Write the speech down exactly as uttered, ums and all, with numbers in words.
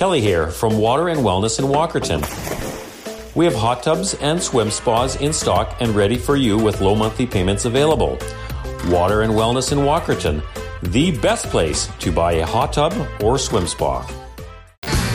Kelly here from Water and Wellness in Walkerton. We have hot tubs and swim spas in stock and ready for you with low monthly payments available. Water and Wellness in Walkerton, the best place to buy a hot tub or swim spa.